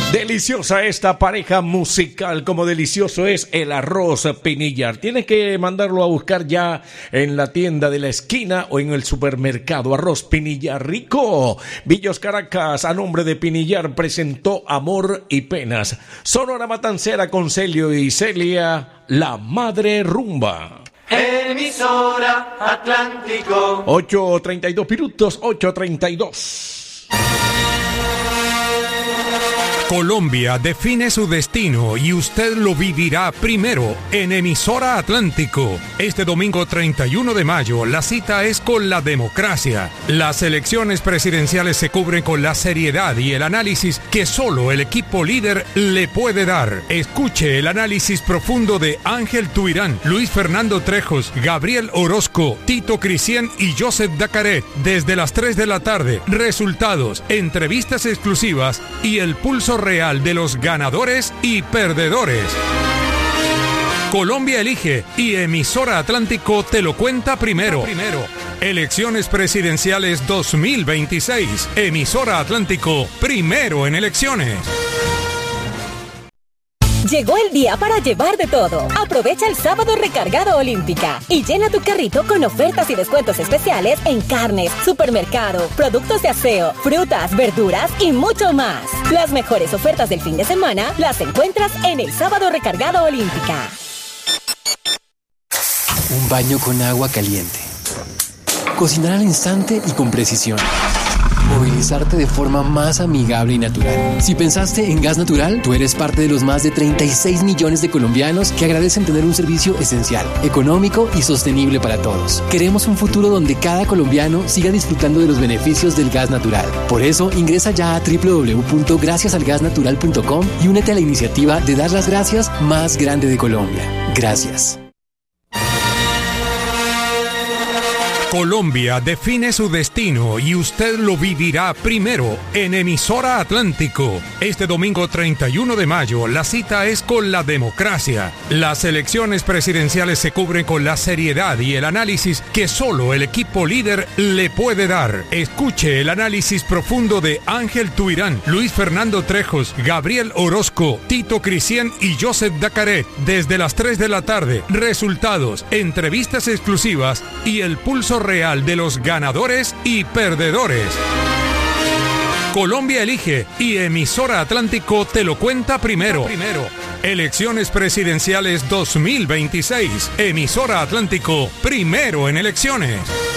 Deliciosa esta pareja musical, como delicioso es el arroz Pinillar. Tienes que mandarlo a buscar ya en la tienda de la esquina o en el supermercado. Arroz Pinillar rico. Villos Caracas, a nombre de Pinillar, presentó Amor y Penas. Sonora Matancera con Celio y Celia, la madre rumba. Emisora Atlántico. 8:32 minutos, 8:32. Colombia define su destino y usted lo vivirá primero en Emisora Atlántico. Este domingo 31 de mayo, la cita es con la democracia. Las elecciones presidenciales se cubren con la seriedad y el análisis que solo el equipo líder le puede dar. Escuche el análisis profundo de Ángel Tuirán, Luis Fernando Trejos, Gabriel Orozco, Tito Cristian y Joseph Dacaret desde las 3 de la tarde. Resultados, entrevistas exclusivas y el pulso real de los ganadores y perdedores. Colombia elige y Emisora Atlántico te lo cuenta primero. Elecciones presidenciales 2026. Emisora Atlántico, primero en elecciones. Llegó el día para llevar de todo. Aprovecha el sábado recargado Olímpica y llena tu carrito con ofertas y descuentos especiales en carnes, supermercado, productos de aseo, frutas, verduras y mucho más. Las mejores ofertas del fin de semana las encuentras en el sábado recargado Olímpica. Un baño con agua caliente. Cocinar al instante y con precisión. Movilizarte de forma más amigable y natural. Si pensaste en gas natural, tú eres parte de los más de 36 millones de colombianos que agradecen tener un servicio esencial, económico y sostenible para todos. Queremos un futuro donde cada colombiano siga disfrutando de los beneficios del gas natural. Por eso, ingresa ya a www.graciasalgasnatural.com y únete a la iniciativa de dar las gracias más grande de Colombia. Gracias. Colombia define su destino y usted lo vivirá primero en Emisora Atlántico. Este domingo 31 de mayo, la cita es con la democracia. Las elecciones presidenciales se cubren con la seriedad y el análisis que solo el equipo líder le puede dar. Escuche el análisis profundo de Ángel Tuirán, Luis Fernando Trejos, Gabriel Orozco, Tito Cristian y Joseph Dacaret desde las 3 de la tarde. Resultados, entrevistas exclusivas y el pulso real de los ganadores y perdedores. Colombia elige y Emisora Atlántico te lo cuenta primero. Elecciones presidenciales 2026. Emisora Atlántico, primero en elecciones.